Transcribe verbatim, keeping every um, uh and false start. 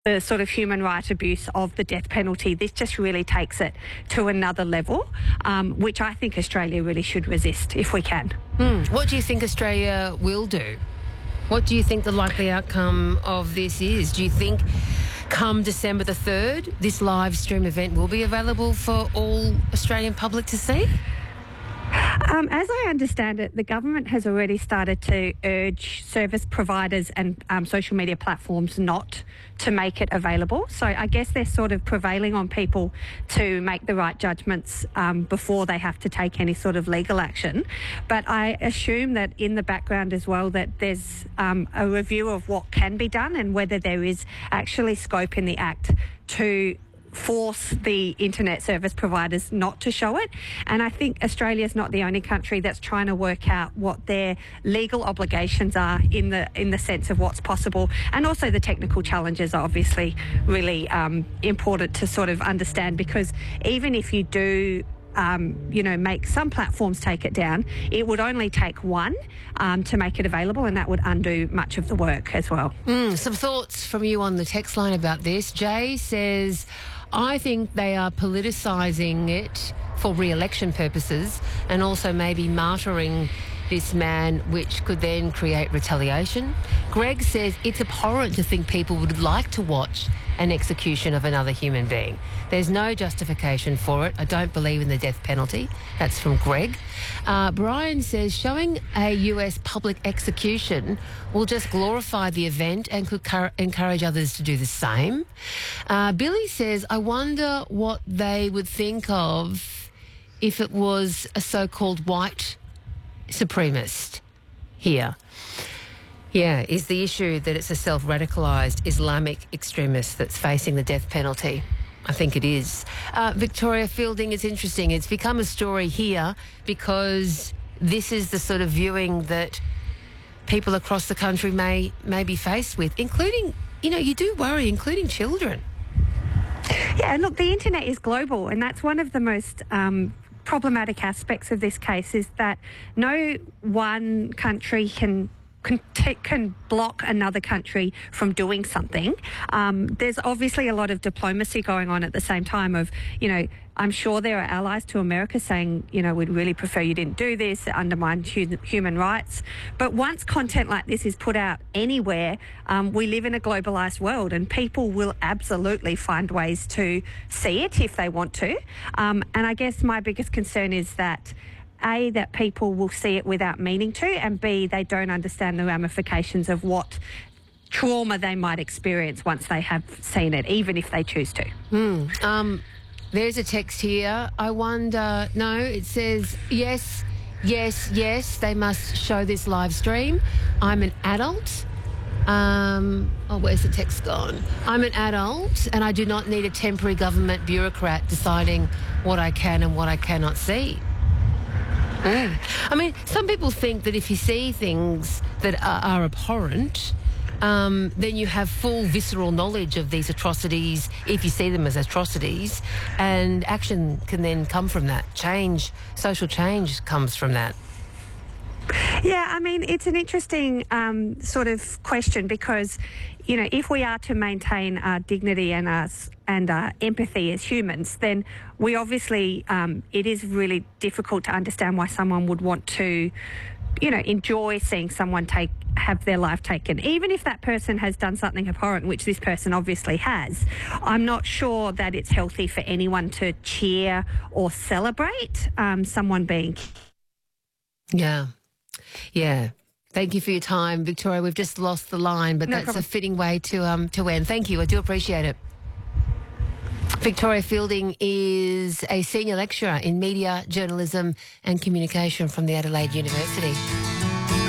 the sort of human right abuse of the death penalty. This just really takes it to another level, um, which I think Australia really should resist if we can. Mm. What do you think Australia will do? What do you think the likely outcome of this is? Do you think come December the third, this live stream event will be available for all Australian public to see? Um, as I understand it, the government has already started to urge service providers and um, social media platforms not to make it available. So I guess they're sort of prevailing on people to make the right judgments um, before they have to take any sort of legal action. But I assume that in the background as well that there's um, a review of what can be done and whether there is actually scope in the Act to force the internet service providers not to show it. And I think Australia is not the only country that's trying to work out what their legal obligations are in the in the sense of what's possible, and also the technical challenges are obviously really um, important to sort of understand, because even if you do Um, you know, make some platforms take it down, it would only take one um, to make it available, and that would undo much of the work as well. Mm, some thoughts from you on the text line about this. Jay says, I think they are politicising it for re-election purposes and also maybe martyring this man, which could then create retaliation. Greg says it's abhorrent to think people would like to watch an execution of another human being. There's no justification for it. I don't believe in the death penalty. That's from Greg. Uh, Brian says showing a U S public execution will just glorify the event and could cur- encourage others to do the same. Uh, Billy says, I wonder what they would think of if it was a so-called white supremacist here. Yeah, is the issue that it's a self-radicalised Islamic extremist that's facing the death penalty? I think it is. Uh, Victoria Fielding is interesting. It's become a story here because this is the sort of viewing that people across the country may, may be faced with, including, you know, you do worry, including children. Yeah, and look, the internet is global, and that's one of the most um, problematic aspects of this case, is that no one country can Can, t- can block another country from doing something. Um, there's obviously a lot of diplomacy going on at the same time of, you know, I'm sure there are allies to America saying, you know, we'd really prefer you didn't do this, it undermines hu- human rights. But once content like this is put out anywhere, um, we live in a globalised world, and people will absolutely find ways to see it if they want to. Um, and I guess my biggest concern is that A, that people will see it without meaning to, and B, they don't understand the ramifications of what trauma they might experience once they have seen it, even if they choose to. Mm. Um, there's a text here. I wonder, no, it says, yes, yes, yes, they must show this live stream. I'm an adult. Um, oh, where's the text gone? I'm an adult and I do not need a temporary government bureaucrat deciding what I can and what I cannot see. Mm. I mean, some people think that if you see things that are, are abhorrent, um, then you have full visceral knowledge of these atrocities, if you see them as atrocities, and action can then come from that. Change, social change comes from that. Yeah, I mean, it's an interesting um, sort of question because, you know, if we are to maintain our dignity and our, and our empathy as humans, then we obviously, um, it is really difficult to understand why someone would want to, you know, enjoy seeing someone take have their life taken. Even if that person has done something abhorrent, which this person obviously has, I'm not sure that it's healthy for anyone to cheer or celebrate um, someone being. Yeah. Yeah. Thank you for your time, Victoria. We've just lost the line, but No that's problem. a fitting way to um to end. Thank you. I do appreciate it. Victoria Fielding is a senior lecturer in media, journalism and communication from the Adelaide University.